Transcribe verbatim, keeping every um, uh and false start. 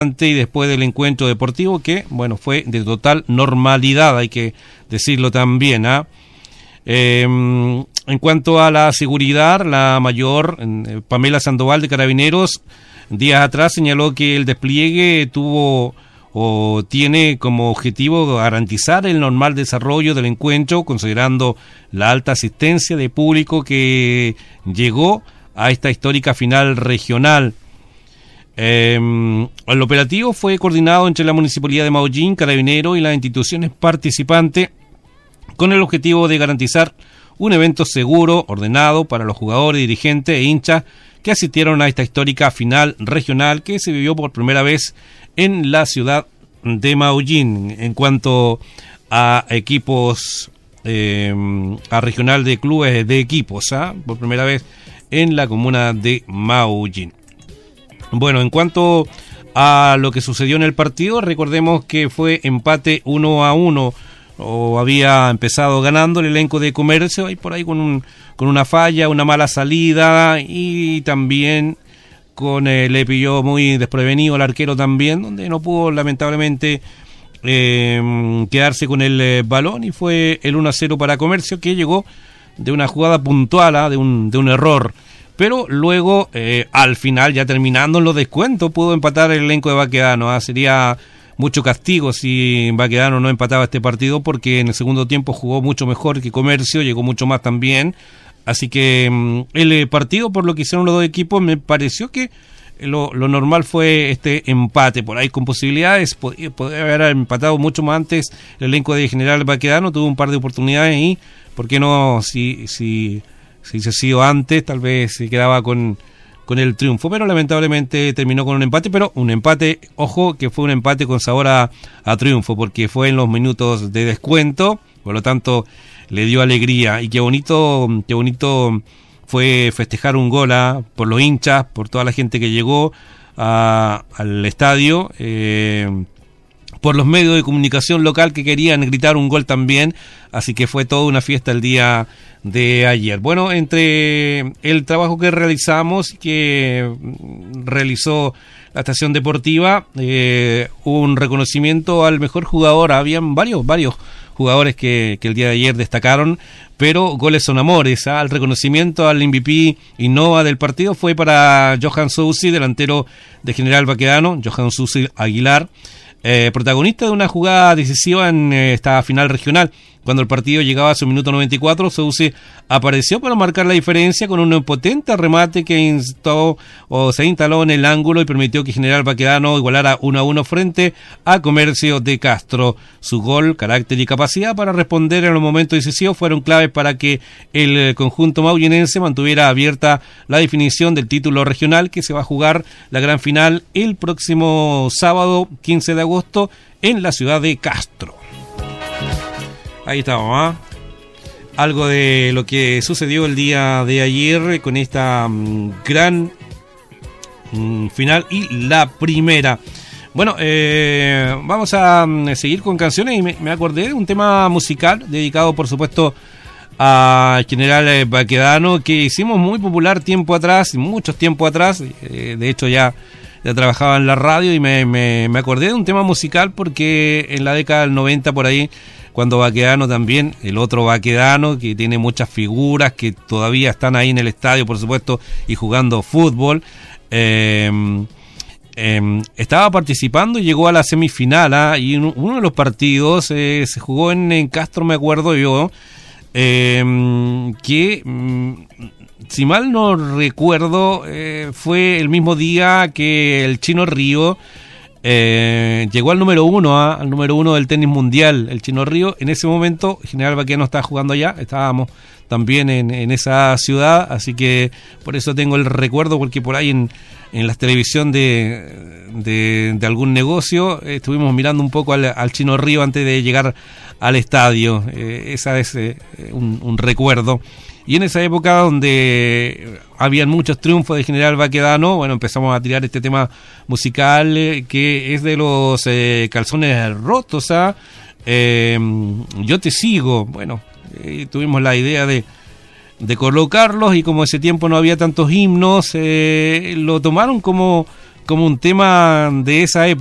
y después del encuentro deportivo que, bueno, fue de total normalidad, hay que decirlo también, ¿ah? Eh, en cuanto a la seguridad, la mayor eh, Pamela Sandoval de Carabineros días atrás señaló que el despliegue tuvo o tiene como objetivo garantizar el normal desarrollo del encuentro, considerando la alta asistencia de público que llegó a esta histórica final regional. Eh, el operativo fue coordinado entre la Municipalidad de Maullín, Carabineros y las instituciones participantes con el objetivo de garantizar un evento seguro, ordenado para los jugadores, dirigentes e hinchas que asistieron a esta histórica final regional que se vivió por primera vez en la ciudad de Maullín. En cuanto a equipos, eh, a regional de clubes de equipos, ¿eh? por primera vez en la comuna de Maullín. Bueno, en cuanto a lo que sucedió en el partido, recordemos que fue empate uno a uno, o había empezado ganando el elenco de Comercio, y por ahí con, un, con una falla, una mala salida, y también con eh, le pilló muy desprevenido al arquero también, donde no pudo lamentablemente eh, quedarse con el eh, balón, y fue el uno a cero para Comercio, que llegó de una jugada puntual, ¿eh? de, un, de un error. Pero luego, eh, al final, ya terminando en los descuentos, pudo empatar el elenco de Baquedano. ¿eh? Sería mucho castigo si Baquedano no empataba este partido, porque en el segundo tiempo jugó mucho mejor que Comercio, llegó mucho más también. Así que mm, el partido, por lo que hicieron los dos equipos, me pareció que lo, lo normal fue este empate. Por ahí con posibilidades, podría, podría haber empatado mucho más antes el elenco de General Baquedano, tuvo un par de oportunidades y, ¿por qué no? Si... si si se ha sido antes, tal vez se quedaba con, con el triunfo, pero lamentablemente terminó con un empate, pero un empate, ojo, que fue un empate con sabor a, a triunfo, porque fue en los minutos de descuento, por lo tanto le dio alegría, y qué bonito, qué bonito fue festejar un gol ¿eh? por los hinchas, por toda la gente que llegó a, al estadio, eh, por los medios de comunicación local que querían gritar un gol también, así que fue toda una fiesta el día de ayer. Bueno, entre el trabajo que realizamos, que realizó la estación deportiva, eh, un reconocimiento al mejor jugador, habían varios, varios jugadores que, que el día de ayer destacaron, pero goles son amores, ¿eh? El reconocimiento al M V P Innova del partido fue para Johan Sousi, delantero de General Baquedano, Johan Sousi Aguilar, Eh, protagonista de una jugada decisiva en eh, esta final regional. Cuando el partido llegaba a su minuto noventa y cuatro, Sousi apareció para marcar la diferencia con un potente remate que instó, o se instaló en el ángulo y permitió que General Baquedano igualara uno a uno frente a Comercio de Castro. Su gol, carácter y capacidad para responder en los momentos decisivos fueron claves para que el conjunto maullinense mantuviera abierta la definición del título regional, que se va a jugar la gran final el próximo sábado quince de agosto en la ciudad de Castro. Ahí estamos, ¿eh? Algo de lo que sucedió el día de ayer con esta um, gran um, final y la primera. Bueno, eh, vamos a um, seguir con canciones y me, me acordé de un tema musical dedicado, por supuesto, a General Baquedano, que hicimos muy popular tiempo atrás, muchos tiempo atrás. Eh, de hecho, ya, ya trabajaba en la radio y me, me, me acordé de un tema musical porque en la década del noventa, por ahí, cuando Baquedano también, el otro Baquedano, que tiene muchas figuras que todavía están ahí en el estadio, por supuesto, y jugando fútbol, eh, eh, estaba participando y llegó a la semifinal, ¿eh? Y uno de los partidos eh, se jugó en, en Castro, me acuerdo yo, eh, que, si mal no recuerdo, eh, fue el mismo día que el Chino Río Eh, llegó al número uno, ¿eh? al número uno del tenis mundial, el Chino Río. En ese momento General Baquedano estaba jugando allá, estábamos también en, en esa ciudad, así que por eso tengo el recuerdo, porque por ahí en, en la televisión de, de, de algún negocio eh, estuvimos mirando un poco al, al Chino Río antes de llegar al estadio. Eh, esa es eh, un, un recuerdo. Y en esa época donde habían muchos triunfos de General Baquedano, bueno, empezamos a tirar este tema musical eh, que es de los eh, Calzones Rotos, ¿ah? eh, Yo te sigo. Bueno, eh, tuvimos la idea de, de colocarlos, y como ese tiempo no había tantos himnos, eh, lo tomaron como, como un tema de esa época.